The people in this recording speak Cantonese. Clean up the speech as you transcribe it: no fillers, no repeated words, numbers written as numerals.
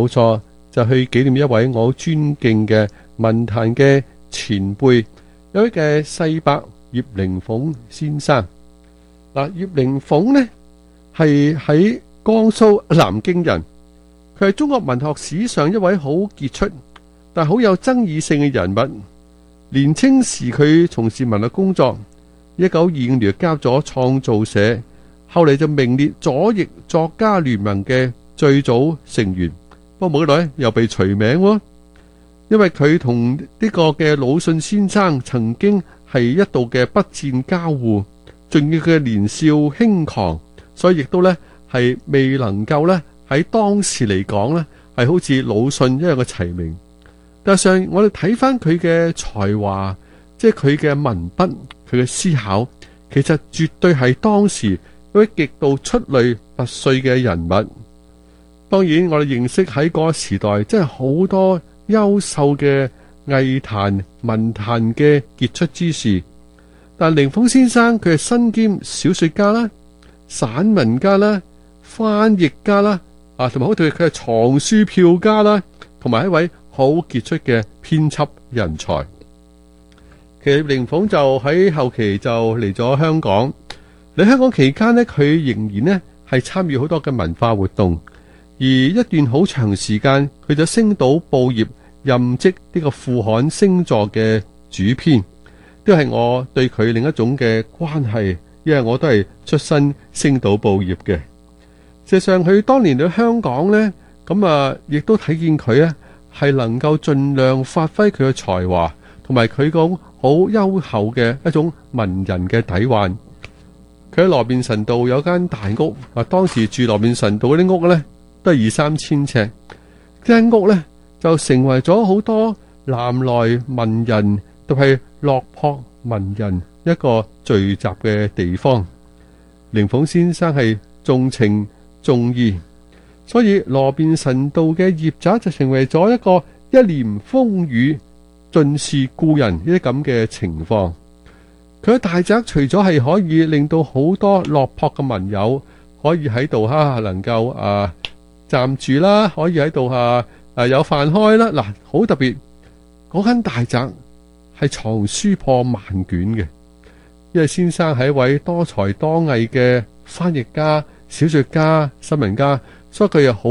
冇錯，就去紀念一位我好尊敬嘅文壇嘅前輩，有位嘅世伯葉靈鳳先生。嗱，葉靈鳳呢係喺江蘇南京人，佢係中國文學史上一位好傑出但好有爭議性嘅人物。年青時佢從事文學工作，1925年加入咗創造社，後嚟就名列左翼作家聯盟嘅最早成員。不過冇幾耐又被除名喎，因為佢同呢個嘅魯迅先生曾經係一度嘅筆戰交互，仲要佢嘅年少輕狂，所以亦都呢係未能夠呢喺當時嚟講呢係好似魯迅一樣嘅齊名。但係上我哋睇翻佢嘅才華，即係佢嘅文筆，佢嘅思考，其實絕對係當時一位極度出類拔萃嘅人物。當然我哋認識喺嗰個時代真係好多優秀嘅藝壇文壇嘅傑出之士，但靈鳳先生佢係身兼小說家啦、散文家啦、翻譯家啦，同埋好似佢係藏書票家啦，同埋一位好傑出嘅編輯人才。其實靈鳳就喺後期就嚟咗香港，嚟香港期間呢，佢仍然呢係參與好多嘅文化活動，而一段好長時間佢就星島報業任職呢個副刊星座嘅主編，都係我對佢另一種嘅關係，因為我都係出身星島報業嘅。事實上佢當年嚟香港呢，咁亦都睇見佢呢係能夠盡量發揮佢嘅才華，同埋佢個好優厚嘅一種文人嘅底蘊。佢喺羅便臣道有間大屋，當時住羅便臣道嗰啲屋呢都係2-3千尺，間屋呢就成為咗好多南來文人特別係落魄文人一個聚集嘅地方。靈鳳先生係重情重義，所以羅便臣道嘅業宅就成為咗一個一年風雨盡是故人呢啲咁嘅情況。佢嘅大宅除咗係可以令到好多落魄嘅文友可以喺度能夠暫住啦，可以喺度有飯開啦。嗱，好特別，嗰間大宅係藏書破萬卷嘅，因為先生係一位多才多藝嘅翻譯家、小說家、新聞家，所以佢又好